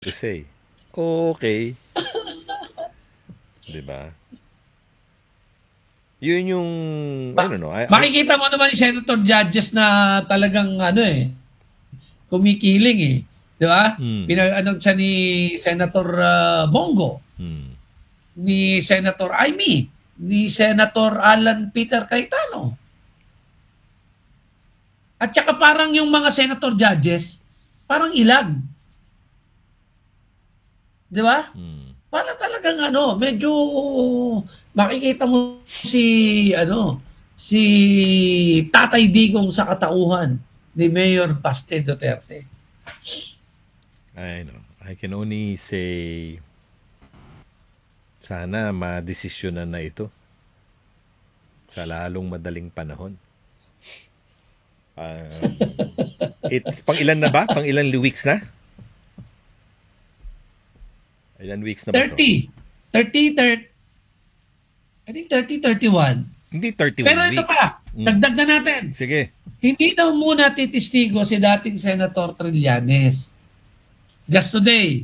to say. Okay. Diba? Yun yung, I don't know. Makikita mo naman yung Senator Judges na talagang kumikiling eh. Di ba? Pinag-ano siya ni Senator Bongo, ni Senator Amy, ni Senator Alan Peter Cayetano. At saka parang yung mga Senator Judges, parang ilag. Di ba? Para talagang medyo makikita mo si Tatay Digong sa katauhan ni Mayor Baste Duterte. I know. I can only say sana madesisyonan na ito sa lalong madaling panahon. It's pang ilan na ba? Pang ilan weeks na? Ilan weeks na ba 30. 30. I think 31. Hindi 31 Pero ito weeks. pa, dagdag na natin. Sige. Hindi daw muna titistigo si dating Senator Trillanes. Just today,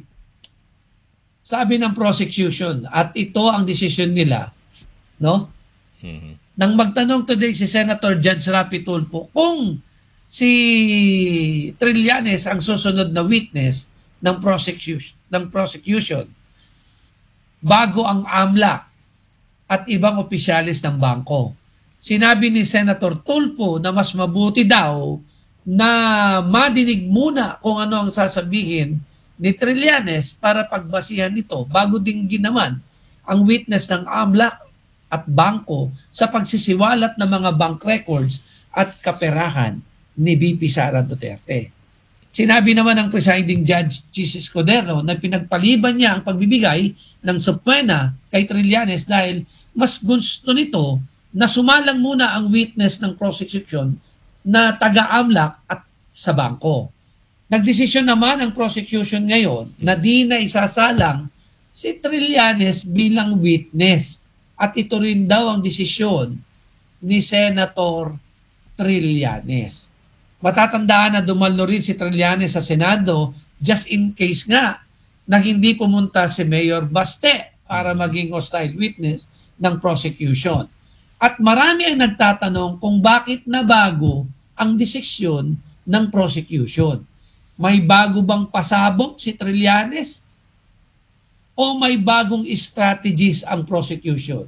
sabi ng prosecution, at ito ang desisyon nila, no? Nang magtanong today si Senator Judge Rapi Tulfo kung si Trillanes ang susunod na witness ng prosecution bago ang AMLAC at ibang opisyalis ng bangko. Sinabi ni Senator Tulfo na mas mabuti daw na madinig muna kung ano ang sasabihin ni Trillanes para pagbasihan nito bago dinggin naman ang witness ng AMLAC at bangko sa pagsisiwalat ng mga bank records at kaperahan ni VP Sara Duterte. Sinabi naman ng presiding judge Jesus Cordero na pinagpaliban niya ang pagbibigay ng subpoena kay Trillanes dahil mas gusto nito na sumalang muna ang witness ng prosecution na taga-AMLAC at sa bangko. Nagdesisyon naman ang prosecution ngayon na di na isasalang si Trillanes bilang witness at ito rin daw ang desisyon ni Senator Trillanes. Matatandaan na dumalo rin si Trillanes sa Senado just in case nga na hindi pumunta si Mayor Baste para maging hostile witness ng prosecution. At marami ang nagtatanong kung bakit nabago ang desisyon ng prosecution. May bago bang pasabog si Trillanes o may bagong strategies ang prosecution?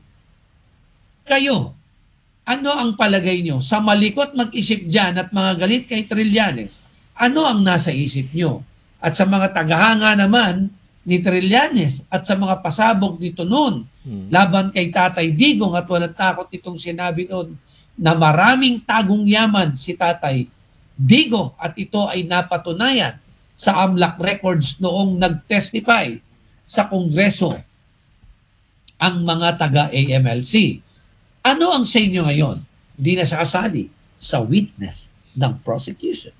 Kayo, ano ang palagay nyo? Sa malikot mag-isip dyan at mga galit kay Trillanes, ano ang nasa isip nyo? At sa mga tagahanga naman ni Trillanes at sa mga pasabog nito noon, laban kay Tatay Digong at walang takot itong sinabi noon na maraming tagong yaman si Tatay Digong at ito ay napatunayan sa AMLAC records noong nag-testify sa Kongreso ang mga taga-AMLC. Ano ang sa inyo ngayon? Hindi na siya kasali sa witness ng prosecution.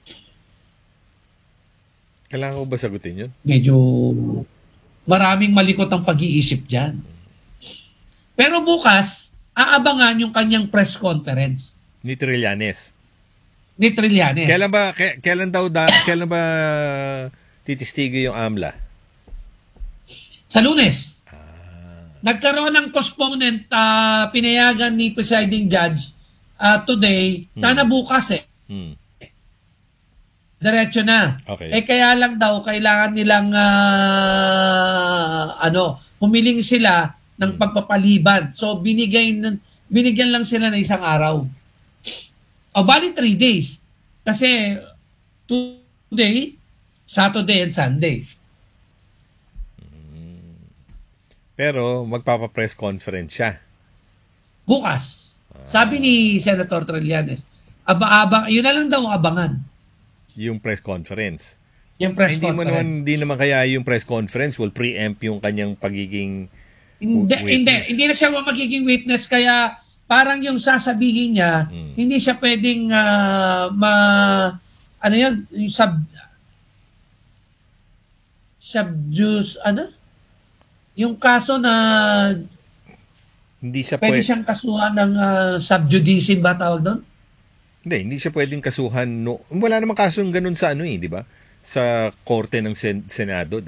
Kailangan ko ba sagutin yun? Medyo maraming malikot ang pag-iisip dyan. Pero bukas, aabangan yung kanyang press conference. Ni Trillanes. Ni Trillanes. Kailan ba titistigo yung AMLA? Sa Lunes. Nagkaroon ng postponement, pinayagan ni presiding judge today. Sana bukas Diretso na. Okay. Kaya lang daw, kailangan nilang humiling sila ng pagpapaliban. So, binigyan lang sila ng isang araw. Bali 3 days. Kasi today, Saturday and Sunday. Pero magpapa-press conference siya. Bukas. Sabi ni Senator Trillanes, yun na lang daw abangan. Yung press conference. Yung press conference. Hindi naman kaya yung press conference will preempt yung kanyang pagiging witness. Hindi na siya magiging witness, kaya parang yung sasabihin niya, hindi siya pwedeng yung subjudice, yung kaso na hindi siya pwede siyang kasuhan ng subjudice ba tawag doon? Hindi siya pwedeng kasuhan. No, wala namang kasong ganun sa di ba? Sa korte ng Senado.